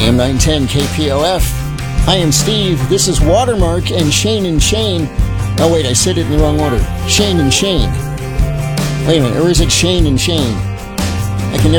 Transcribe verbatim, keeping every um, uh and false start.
M nine ten K P O F. I am Steve. This is Watermark and Shane and Shane. Oh, wait, I said it in the wrong order. Shane and Shane. Wait a minute, or is it Shane and Shane? I can never